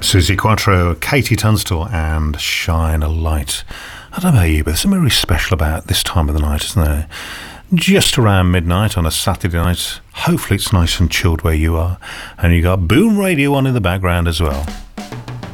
Suzi Quatro, Katie Tunstall and Shine a Light. I don't know about you, but there's something really special about this time of the night, isn't there? Just around midnight on a Saturday night. Hopefully it's nice and chilled where you are. And you got Boom Radio on in the background as well.